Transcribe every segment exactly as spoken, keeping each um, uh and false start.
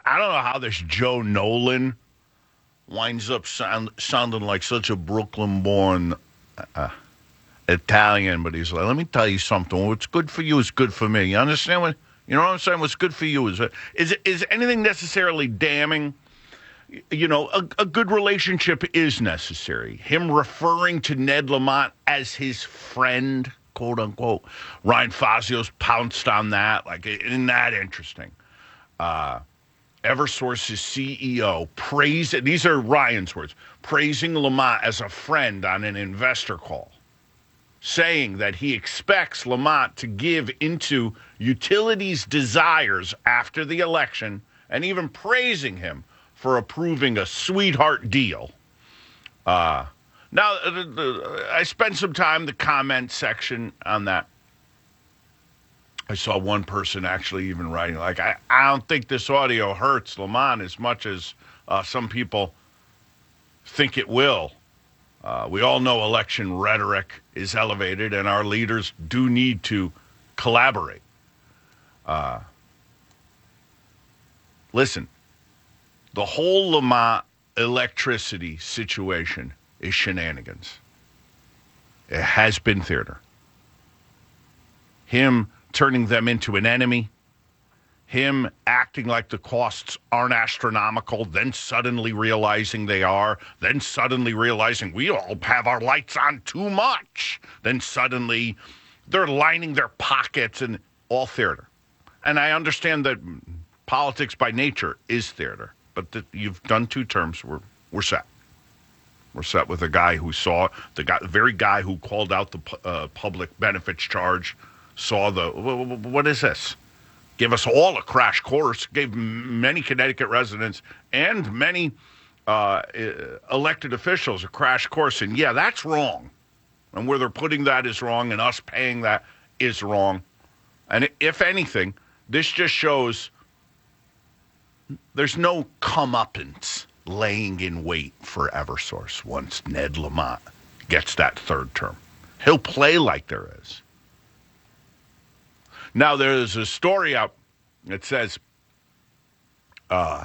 I don't know how this Joe Nolan winds up sound, sounding like such a Brooklyn-born uh, Italian, but he's like, let me tell you something. What's good for you is good for me. You understand what? You know what I'm saying? What's good for you is is is anything necessarily damning? You know, a, a good relationship is necessary. Him referring to Ned Lamont as his friend, quote unquote. Ryan Fazio's pounced on that. Like, isn't that interesting? Uh, Eversource's C E O praised, these are Ryan's words, praising Lamont as a friend on an investor call, saying that he expects Lamont to give into utilities' desires after the election, and even praising him for approving a sweetheart deal. Uh, now, uh, uh, I spent some time in the comment section on that. I saw one person actually even writing, like, I, I don't think this audio hurts Lamont as much as uh, some people think it will. Uh, we all know election rhetoric is elevated, and our leaders do need to collaborate. Uh, listen, the whole Lamont electricity situation is shenanigans. It has been theater. Him turning them into an enemy, him acting like the costs aren't astronomical, then suddenly realizing they are, then suddenly realizing we all have our lights on too much, then suddenly they're lining their pockets, and all theater. And I understand that politics by nature is theater, but the, you've done two terms, we're, we're set. We're set with a guy who saw, the guy, the very guy who called out the uh, public benefits charge, saw the, what is this? Give us all a crash course, gave many Connecticut residents and many uh, elected officials a crash course. And yeah, that's wrong. And where they're putting that is wrong, and us paying that is wrong. And if anything, this just shows there's no comeuppance laying in wait for Eversource once Ned Lamont gets that third term. He'll play like there is. Now, there's a story out that says uh,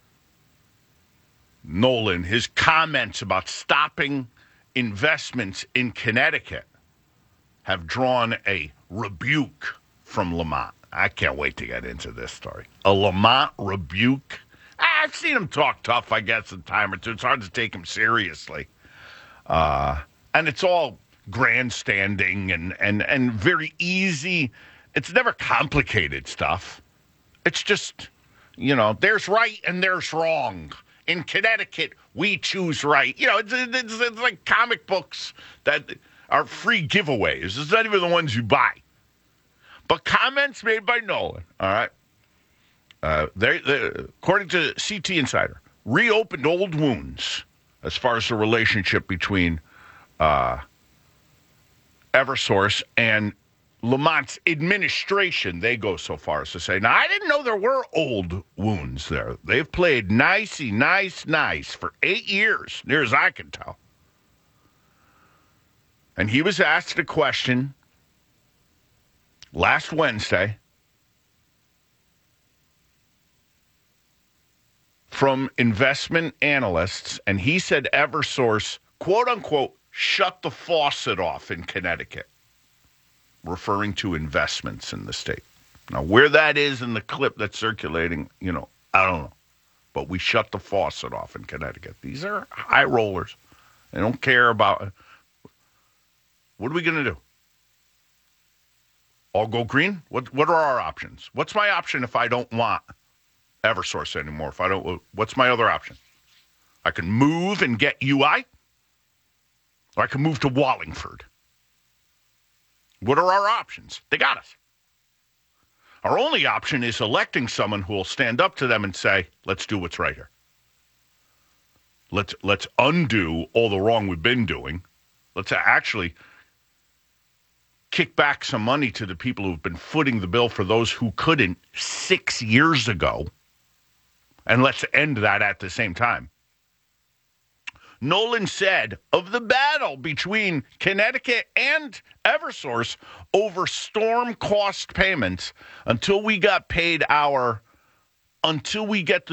Nolan, his comments about stopping investments in Connecticut have drawn a rebuke from Lamont. I can't wait to get into this story. A Lamont rebuke? I've seen him talk tough, I guess, a time or two. It's hard to take him seriously. Uh, and it's all grandstanding and, and, and very easy. It's never complicated stuff. It's just, you know, there's right and there's wrong. In Connecticut, we choose right. You know, it's, it's, it's like comic books that are free giveaways. It's not even the ones you buy. But comments made by Nolan, all right? Uh, they, they, according to C T Insider, reopened old wounds as far as the relationship between uh, Eversource and Lamont's administration. They go so far as to say, now, I didn't know there were old wounds there. They've played nicey, nice, nice for eight years, near as I can tell. And he was asked a question last Wednesday from investment analysts, and he said Eversource, quote unquote, shut the faucet off in Connecticut, referring to investments in the state. Now, where that is in the clip that's circulating, you know, I don't know. But we shut the faucet off in Connecticut. These are high rollers. They don't care about, what are we going to do? All go green? What What are our options? What's my option if I don't want Eversource anymore? If I don't, what's my other option? I can move and get U I, or I can move to Wallingford. What are our options? They got us. Our only option is electing someone who will stand up to them and say, let's do what's right here. Let's let's undo all the wrong we've been doing. Let's actually kick back some money to the people who've been footing the bill for those who couldn't six years ago. And let's end that at the same time. Nolan said of the battle between Connecticut and Eversource over storm cost payments, until we got paid our, until we get the